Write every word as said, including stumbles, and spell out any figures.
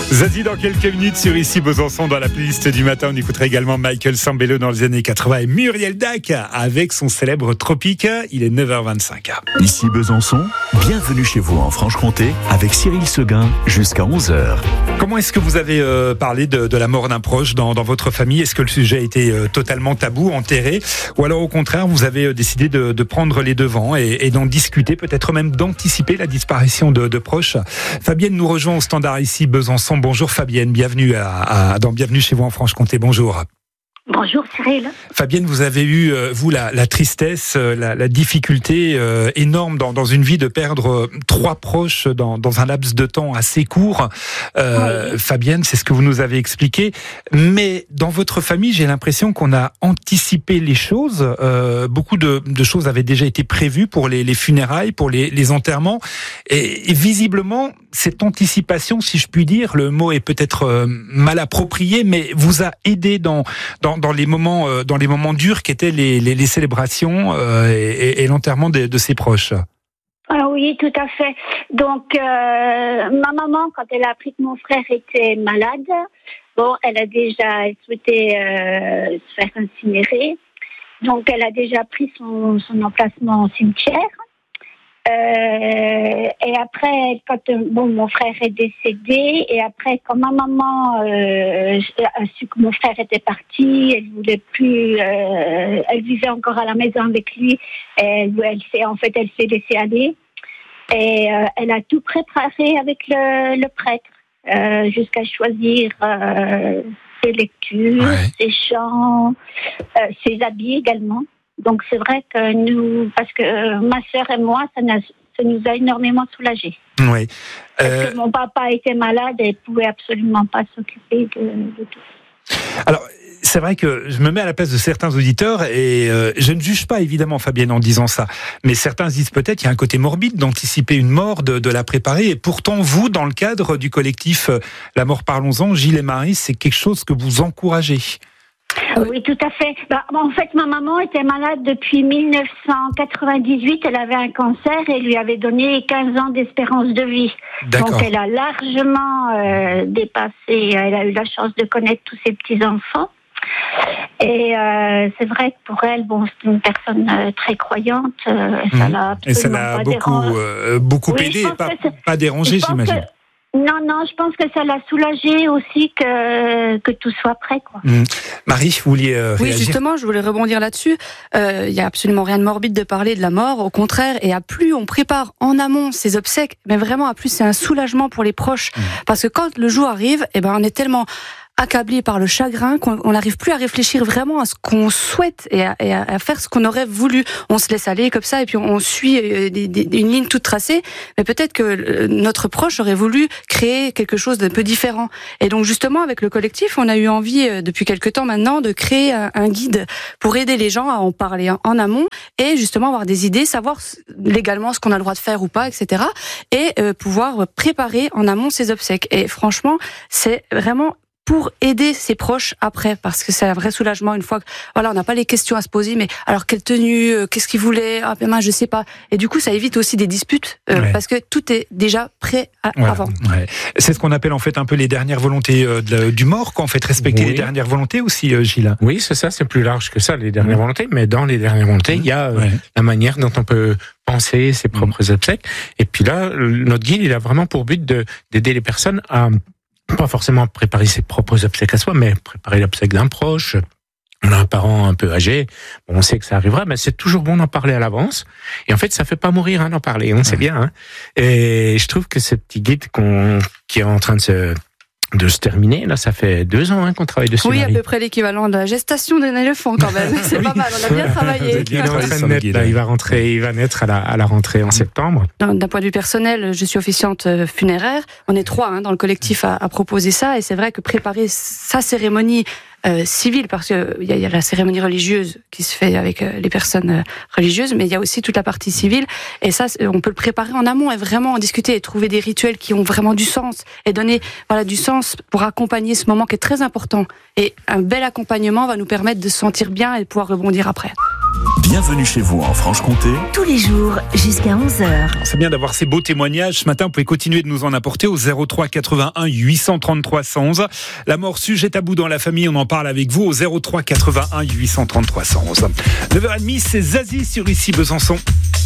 Zazie dans quelques minutes sur Ici Besançon. Dans la playlist du matin, on écoutera également Michael Sambello dans les années quatre-vingts et Muriel Dac avec son célèbre Tropique. Il est neuf heures vingt-cinq. Ici Besançon, bienvenue chez vous en Franche-Comté avec Cyril Seguin jusqu'à onze heures. Comment est-ce que vous avez euh, parlé de, de la mort d'un proche dans, dans votre famille ? Est-ce que le sujet a été euh, totalement tabou, enterré ? Ou alors au contraire, vous avez euh, décidé de, de prendre les devants et, et d'en discuter, peut-être même d'anticiper la disparition de, de proches ? Fabienne nous rejoint au standard Ici Besançon. Bonjour Fabienne, bienvenue, à, à, dans Bienvenue chez vous en Franche-Comté. Bonjour. Bonjour Cyril. Fabienne, vous avez eu, euh, vous, la, la tristesse, euh, la, la difficulté euh, énorme dans, dans une vie de perdre euh, trois proches dans, dans un laps de temps assez court. Euh, oui. Fabienne, c'est ce que vous nous avez expliqué. Mais dans votre famille, j'ai l'impression qu'on a anticipé les choses. Euh, beaucoup de, de choses avaient déjà été prévues pour les, les funérailles, pour les, les enterrements. Et, et visiblement, cette anticipation, si je puis dire, le mot est peut-être euh, mal approprié, mais vous a aidé dans, dans dans les moments, euh, dans les moments durs qu'étaient les, les, les célébrations euh, et, et l'enterrement de, de ses proches. Ah oui, tout à fait. Donc, euh, ma maman, quand elle a appris que mon frère était malade, bon, elle a déjà elle souhaitait euh, se faire incinérer. Donc, elle a déjà pris son, son emplacement au cimetière. Euh, et après, quand bon, mon frère est décédé, et après, quand ma maman euh, a su que mon frère était parti, elle voulait plus, euh, elle vivait encore à la maison avec lui. Et elle, elle s'est, en fait, elle s'est laissée aller, et euh, elle a tout préparé avec le, le prêtre, euh, jusqu'à choisir euh, ses lectures, ouais. ses chants, euh, ses habits également. Donc c'est vrai que nous, parce que euh, ma sœur et moi, ça, ça nous a énormément soulagés. Oui. Euh... Parce que mon papa était malade et ne pouvait absolument pas s'occuper de, de tout. Alors, c'est vrai que je me mets à la place de certains auditeurs et euh, je ne juge pas évidemment Fabienne en disant ça, mais certains disent peut-être qu'il y a un côté morbide d'anticiper une mort, de, de la préparer, et pourtant vous, dans le cadre du collectif euh, La Mort Parlons-en, Gilles et Marie, c'est quelque chose que vous encouragez. Oui, tout à fait. Bah, en fait, ma maman était malade depuis dix-neuf cent quatre-vingt-dix-huit. Elle avait un cancer et lui avait donné quinze ans d'espérance de vie. D'accord. Donc, elle a largement euh, dépassé. Elle a eu la chance de connaître tous ses petits-enfants. Et euh, c'est vrai que pour elle, bon, c'est une personne euh, très croyante. Euh, mmh. Ça l'a absolument et ça l'a pas beaucoup, euh, beaucoup oui, aidé, et pas, pas je dérangé, j'imagine. Que... Non, non, je pense que ça l'a soulagé aussi que, que tout soit prêt, quoi. Mmh. Marie, vous vouliez euh, Oui, réagir ? justement, je voulais rebondir là-dessus. Il euh, n'y a absolument rien de morbide de parler de la mort, au contraire, et à plus on prépare en amont ces obsèques, mais vraiment à plus c'est un soulagement pour les proches, mmh. parce que quand le jour arrive, eh ben on est tellement accablé par le chagrin qu'on n'arrive plus à réfléchir vraiment à ce qu'on souhaite et à, et à faire ce qu'on aurait voulu. On se laisse aller comme ça et puis on suit des, des, une ligne toute tracée, mais peut-être que notre proche aurait voulu créer quelque chose d'un peu différent. Et donc justement avec le collectif, on a eu envie depuis quelque temps maintenant de créer un, un guide pour aider les gens à en parler en, en amont et justement avoir des idées, savoir légalement ce qu'on a le droit de faire ou pas, et cetera. Et euh, pouvoir préparer en amont ces obsèques. Et franchement, c'est vraiment pour aider ses proches après, parce que c'est un vrai soulagement une fois que, voilà, on n'a pas les questions à se poser, mais alors quelle tenue, euh, qu'est-ce qu'il voulait, ah ben je sais pas. Et du coup, ça évite aussi des disputes, euh, ouais. parce que tout est déjà prêt à, voilà. avant. Ouais. C'est ce qu'on appelle en fait un peu les dernières volontés euh, de, du mort, quoi, en fait, respecter oui. les dernières volontés aussi, euh, Gilles. Oui, c'est ça, c'est plus large que ça, les dernières mmh. volontés, mais dans les dernières volontés, il mmh. y a euh, ouais. la manière dont on peut penser ses propres mmh. obsèques. Et puis là, notre guide, il a vraiment pour but de, d'aider les personnes à pas forcément préparer ses propres obsèques à soi, mais préparer l'obsèque d'un proche. On a un parent un peu âgé, bon, on sait que ça arrivera, mais c'est toujours bon d'en parler à l'avance. Et en fait, ça fait pas mourir hein, d'en parler, on sait bien. Hein. Et je trouve que ce petit guide qu'on, qui est en train de se de se terminer, là, ça fait deux ans hein, qu'on travaille dessus. Oui, Marie. à peu près l'équivalent de la gestation d'un éléphant quand même. C'est oui. pas mal, on a bien travaillé. Il est en train de naître, là, il va rentrer, il va naître à la, à la rentrée en septembre. D'un, d'un point de vue personnel, je suis officiante funéraire. On est trois hein, dans le collectif à, à proposer ça, et c'est vrai que préparer sa cérémonie Euh, civile, parce qu'il y, y a la cérémonie religieuse qui se fait avec euh, les personnes euh, religieuses, mais il y a aussi toute la partie civile, et ça, on peut le préparer en amont et vraiment en discuter et trouver des rituels qui ont vraiment du sens et donner voilà, du sens pour accompagner ce moment qui est très important. Et un bel accompagnement va nous permettre de se sentir bien et de pouvoir rebondir après. Bienvenue chez vous en Franche-Comté. Tous les jours jusqu'à onze heures. C'est bien d'avoir ces beaux témoignages. Ce matin, vous pouvez continuer de nous en apporter au zéro trois quatre-vingt-un huit cent trente-trois cent onze. La mort sujet tabou dans la famille, on en parle avec vous au zéro trois quatre-vingt-un huit cent trente-trois cent onze. neuf heures trente, c'est Zazie sur Ici Besançon.